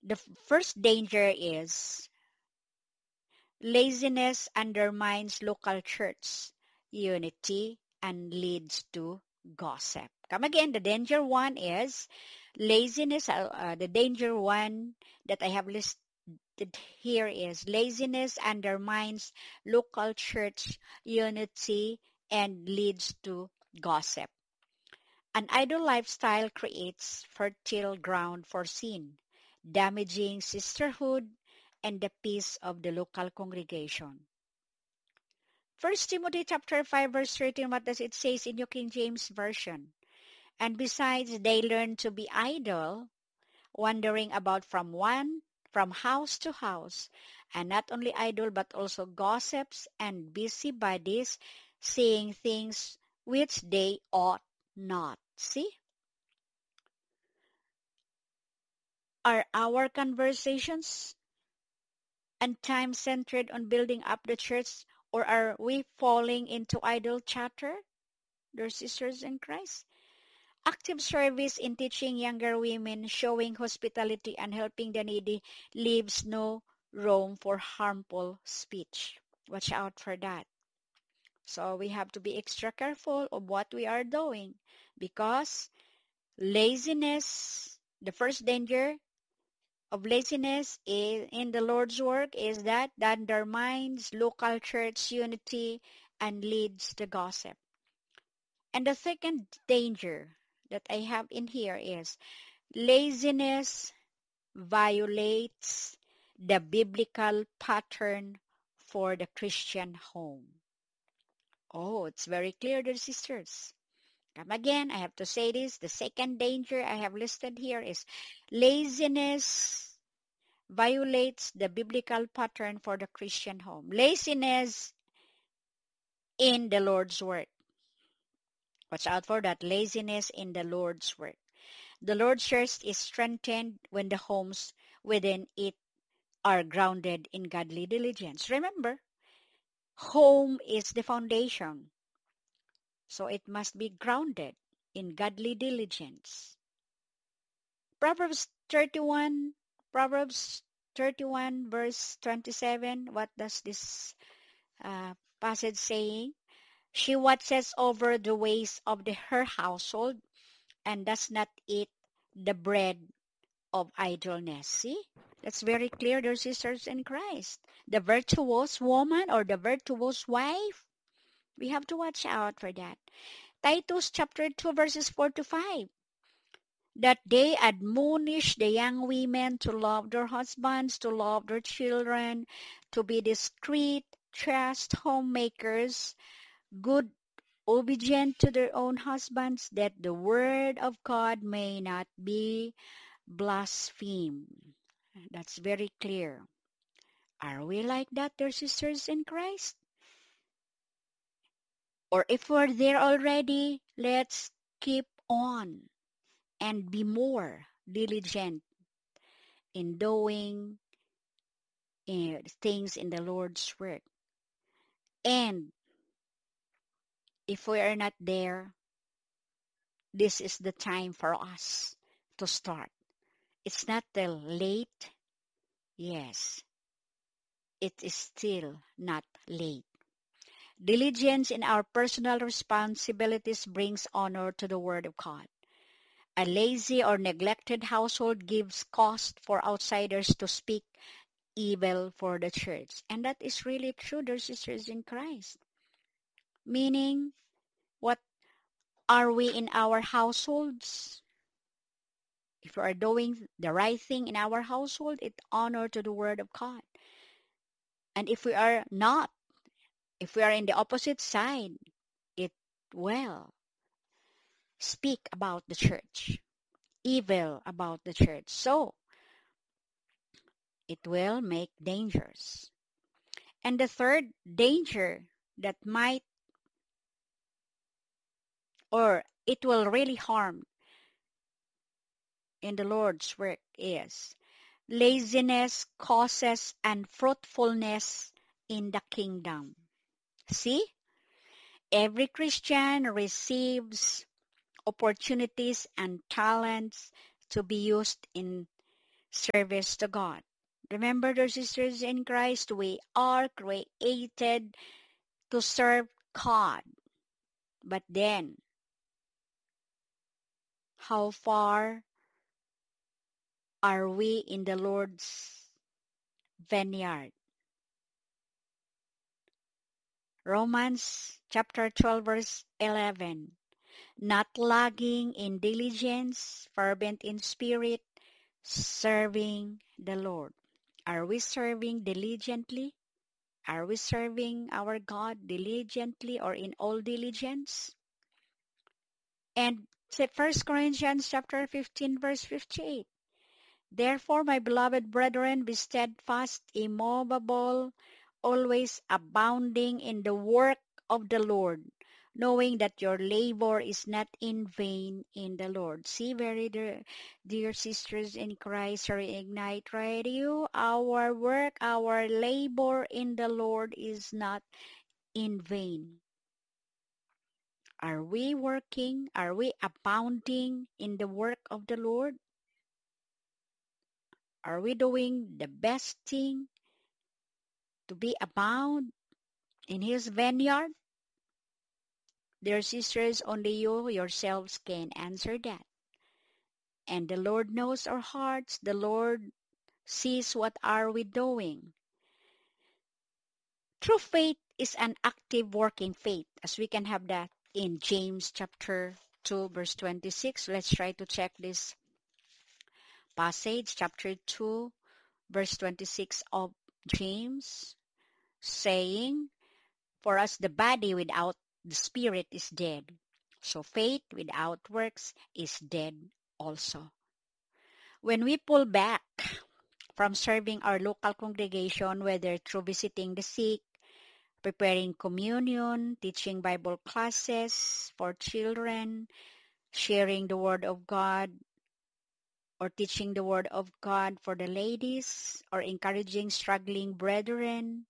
The first danger is laziness undermines local church unity and leads to gossip. Come again, the danger one is laziness. The danger one that I have listed here is laziness undermines local church unity and leads to gossip. An idle lifestyle creates fertile ground for sin, damaging sisterhood and the peace of the local congregation. First Timothy chapter 5 verse 13, what does it say in your King James Version? And besides, they learn to be idle, wandering about from house to house, and not only idle but also gossips and busybodies, saying things which they ought not. See? Are our conversations and time centered on building up the church, or are we falling into idle chatter, dear sisters in Christ? Active service in teaching younger women, showing hospitality, and helping the needy leaves no room for harmful speech. Watch out for that. So we have to be extra careful of what we are doing, because laziness, the first danger of laziness in the Lord's work is that undermines local church unity and leads to gossip. And the second danger that I have in here is laziness violates the biblical pattern for the Christian home. Oh, it's very clear, dear sisters. Come again, I have to say this. The second danger I have listed here is laziness violates the biblical pattern for the Christian home. Laziness in the Lord's work. Watch out for that. Laziness in the Lord's work. The Lord's church is strengthened when the homes within it are grounded in godly diligence. Remember, home is the foundation, so it must be grounded in godly diligence. Proverbs 31, Proverbs 31 verse 27, what does this uh, passage saying? She watches over the ways of her household and does not eat the bread of idleness. See? That's very clear, dear sisters in Christ. The virtuous woman or the virtuous wife, we have to watch out for that. Titus chapter 2 verses 4 to 5. That they admonish the young women to love their husbands, to love their children, to be discreet, chaste homemakers, good, obedient to their own husbands, that the word of God may not be blasphemed. That's very clear. Are we like that, dear sisters in Christ? Or if we're there already, let's keep on and be more diligent in doing things in the Lord's work. And if we are not there, this is the time for us to start. It's not till late. Yes, it is still not late. Diligence in our personal responsibilities brings honor to the Word of God. A lazy or neglected household gives cause for outsiders to speak evil for the church. And that is really true, dear sisters in Christ. Meaning, what are we in our households? If we are doing the right thing in our household, it honor to the Word of God. And if we are not, if we are in the opposite side, it will speak about the church, evil about the church. So it will make dangers. And the third danger that might or it will really harm in the Lord's work is laziness causes unfruitfulness in the kingdom. See, every Christian receives opportunities and talents to be used in service to God. Remember, dear sisters in Christ, we are created to serve God. But then, how far are we in the Lord's vineyard? Romans chapter 12 verse 11. Not lagging in diligence, fervent in spirit, serving the Lord. Are we serving diligently? Are we serving our God diligently or in all diligence? And 1 Corinthians chapter 15 verse 58. Therefore, my beloved brethren, be steadfast, immovable, always abounding in the work of the Lord, knowing that your labor is not in vain in the Lord. See, very dear sisters in Christ, Reignite Radio, our work, our labor in the Lord is not in vain. Are we working? Are we abounding in the work of the Lord? Are we doing the best thing to be abound in His vineyard? Dear sisters, only you yourselves can answer that. And the Lord knows our hearts. The Lord sees what are we doing. True faith is an active working faith, as we can have that in James chapter 2 verse 26. Let's try to check this passage, chapter 2 verse 26 of James, saying, for us the body without the spirit is dead. So faith without works is dead also. When we pull back from serving our local congregation, whether through visiting the sick, preparing communion, teaching Bible classes for children, sharing the Word of God, or teaching the Word of God for the ladies, or encouraging struggling brethren,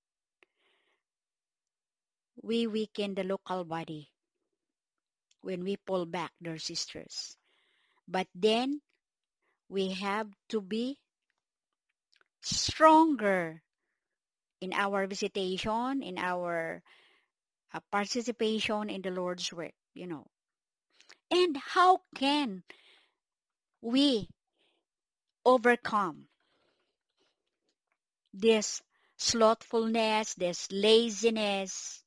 we weaken the local body when we pull back, dear sisters. But then we have to be stronger in our visitation, in our participation in the Lord's work, And how can we overcome this slothfulness, this laziness,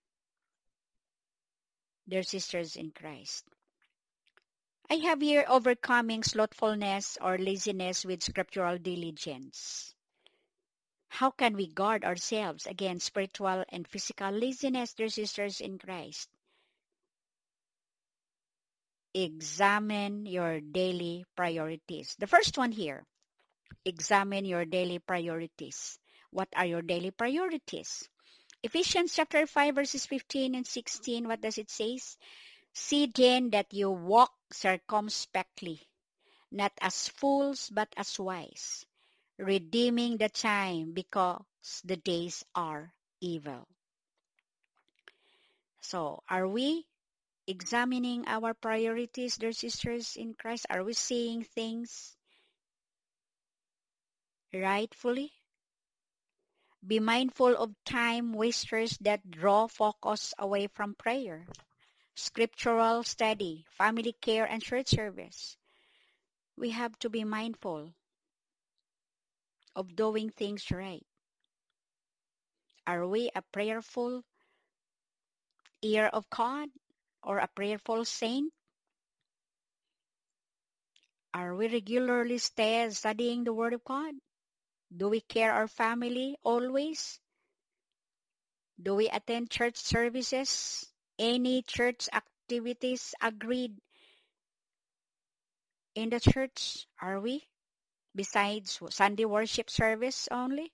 dear sisters in Christ? I have here overcoming slothfulness or laziness with scriptural diligence. How can we guard ourselves against spiritual and physical laziness, dear sisters in Christ? Examine your daily priorities. The first one here, examine your daily priorities. What are your daily priorities? Ephesians chapter 5 verses 15 and 16, what does it say? See then that you walk circumspectly, not as fools but as wise, redeeming the time because the days are evil. So, are we examining our priorities, dear sisters in Christ? Are we seeing things rightfully? Be mindful of time wasters that draw focus away from prayer, scriptural study, family care, and church service. We have to be mindful of doing things right. Are we a prayerful ear of God or a prayerful saint? Are we regularly studying the Word of God? Do we care our family always? Do we attend church services? Any church activities agreed in the church? Are we? Besides Sunday worship service only?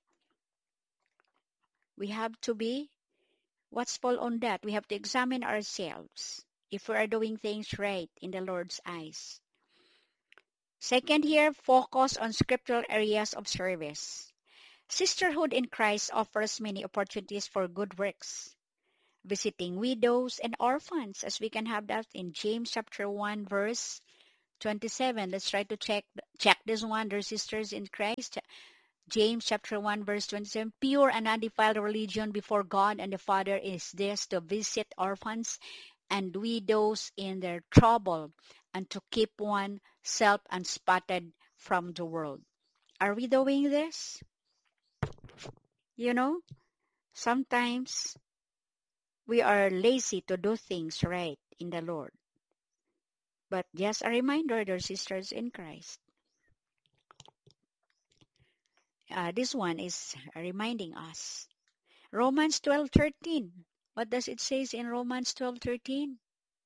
We have to be watchful on that. We have to examine ourselves if we are doing things right in the Lord's eyes. Second here, focus on scriptural areas of service. Sisterhood in Christ offers many opportunities for good works. Visiting widows and orphans, as we can have that in James chapter 1 verse 27. Let's try to check this one, dear sisters in Christ. James chapter 1 verse 27. Pure and undefiled religion before God and the Father is this, to visit orphans and widows in their trouble, and to keep one self unspotted from the world. Are we doing this? You know, sometimes we are lazy to do things right in the Lord. But just a reminder, dear sisters in Christ, this one is reminding us. Romans 12:13. What does it say in Romans 12:13?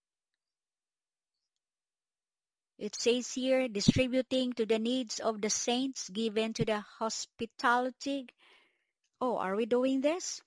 It says here, distributing to the needs of the saints, given to the hospitality. Oh, are we doing this?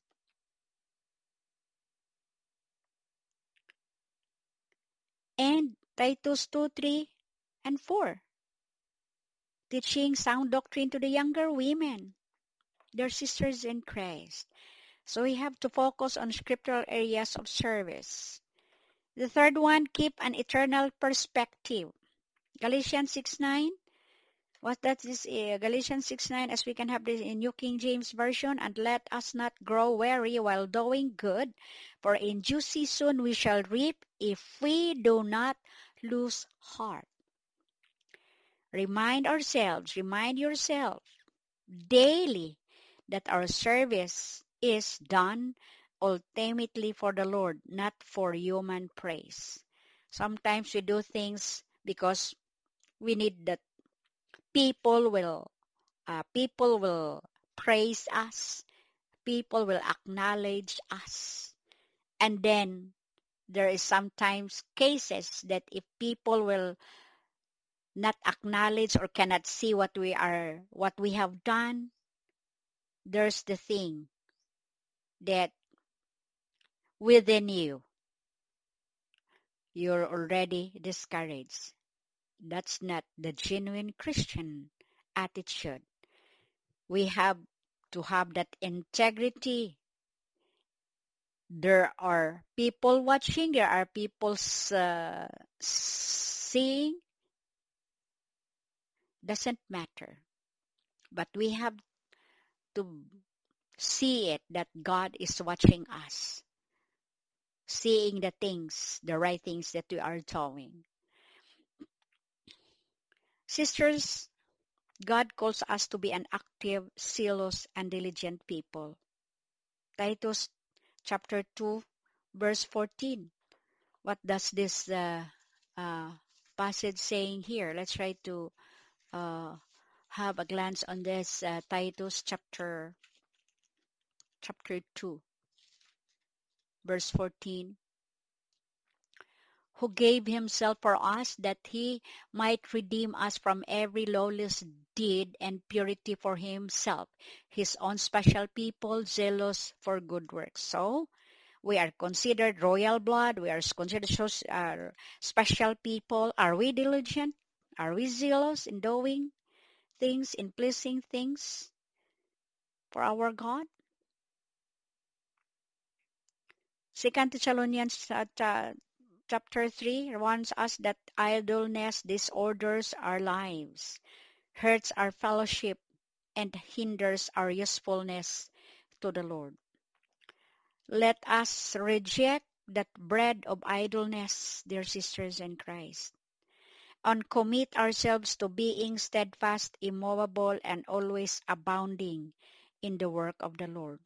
And Titus 2:3 and 4. Teaching sound doctrine to the younger women, their sisters in Christ. So we have to focus on scriptural areas of service. The third one, keep an eternal perspective. Galatians 6:9. What that is, Galatians 6:9, as we can have this in New King James Version, and let us not grow weary while doing good, for in due season we shall reap if we do not lose heart. Remind yourself daily that our service is done ultimately for the Lord, not for human praise. Sometimes we do things because we need that people will praise us, people will acknowledge us. And then there is sometimes cases that if people will not acknowledge or cannot see what we have done, there's the thing that within you're already discouraged. That's not the genuine Christian attitude. We have to have that integrity. There are people watching, there are people seeing, doesn't matter. But we have to see it that God is watching us, seeing the things, the right things that we are doing. Sisters, God calls us to be an active, zealous, and diligent people. Titus chapter 2, verse 14. What does this uh, passage saying here? Let's try to uh, have a glance on this Titus chapter 2, verse 14. Who gave himself for us that he might redeem us from every lawless deed and purity for himself, his own special people, zealous for good works. So, we are considered royal blood. We are considered special people. Are we diligent? Are we zealous in doing things, in pleasing things for our God? 2 Thessalonians chapter 3 warns us that idleness disorders our lives, hurts our fellowship, and hinders our usefulness to the Lord. Let us reject that bread of idleness, dear sisters in Christ, and commit ourselves to being steadfast, immovable, and always abounding in the work of the Lord.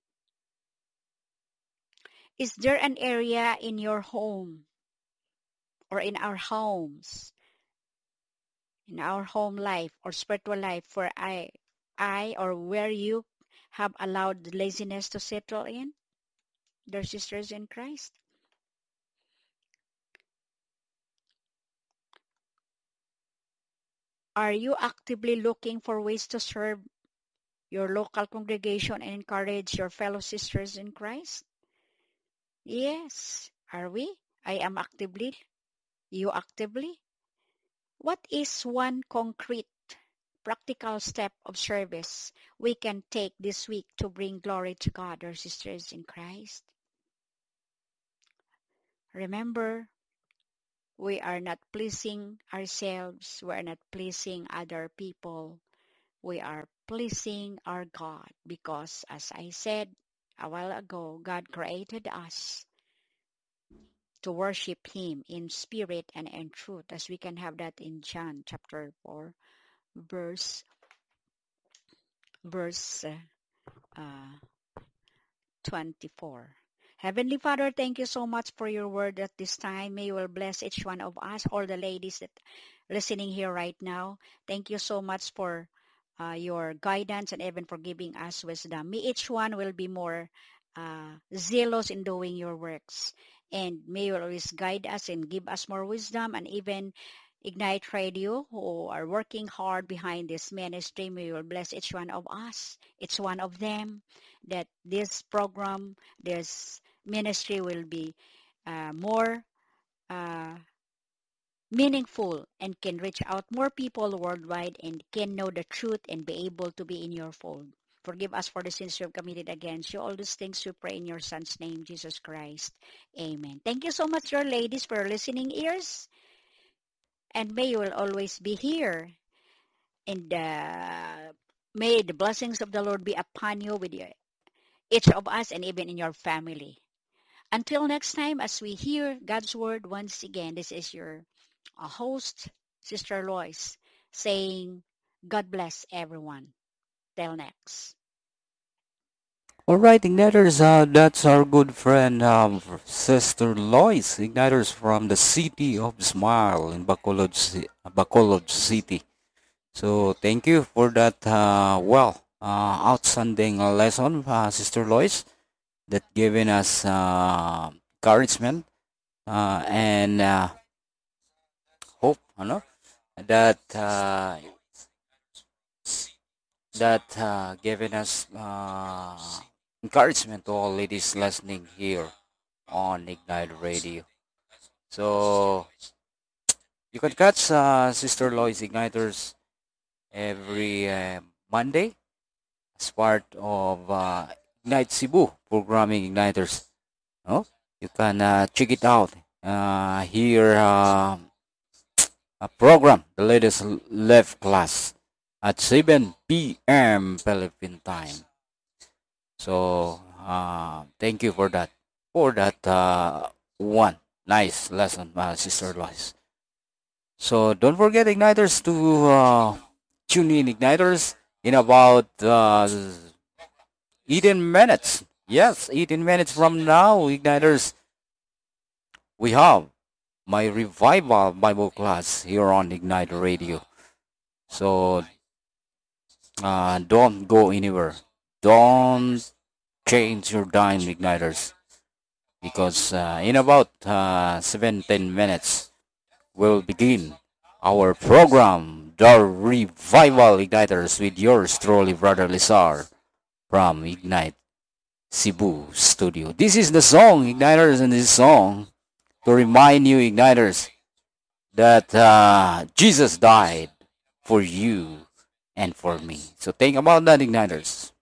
Is there an area in your home or in our homes, in our home life or spiritual life, where I or where you have allowed laziness to settle in, dear sisters in Christ? Are you actively looking for ways to serve your local congregation and encourage your fellow sisters in Christ? Yes. Are we? I am actively. You actively? What is one concrete, practical step of service we can take this week to bring glory to God, our sisters in Christ? Remember, We are not pleasing ourselves. We are not pleasing other people. We are pleasing our God because, as I said a while ago, God created us to worship Him in spirit and in truth, as we can have that in John chapter 4, verse verse uh, 24. Heavenly Father, thank you so much for your word at this time. May you will bless each one of us, all the ladies that listening here right now. Thank you so much for your guidance and even for giving us wisdom. May each one will be more zealous in doing your works. And may you always guide us and give us more wisdom, and even Ignite Radio, who are working hard behind this ministry. May you will bless each one of us, each one of them, that this program, this ministry will be more uh, meaningful and can reach out more people worldwide and can know the truth and be able to be in your fold. Forgive us for the sins we have committed against you. All these things we pray in your Son's name, Jesus Christ. Amen. Thank you so much, your ladies, for your listening ears. And may you will always be here. And may the blessings of the Lord be upon you with you, each of us, and even in your family. Until next time, as we hear God's word once again, this is your host, Sister Lois, saying, God bless everyone. Till next. All right, Igniters, that's our good friend, Sister Lois, Igniters from the City of Smile in Bacolod City. So thank you for that, outstanding lesson, Sister Lois, that giving us encouragement and hope, that giving us encouragement to all ladies listening here on Ignite Radio. So you can catch Sister Lois Igniters every Monday as part of Ignite Cebu programming Igniters. No? You can check it out. Here a program, the latest left class at 7 p.m. Philippine time. So thank you for that one nice lesson, Sister Lois. So don't forget, Igniters, to tune in, Igniters, in about 18 minutes. Yes, 18 minutes from now, Igniters, we have my revival Bible class here on Ignite Radio. So don't go anywhere. Don't change your dime, Igniters, because in about 17 minutes, we'll begin our program, The Revival Igniters, with yours truly, Brother Lizar, from Ignite Cebu Studio. This is the song, Igniters, and this song to remind you, Igniters, that Jesus died for you and for me. So think about that, Igniters.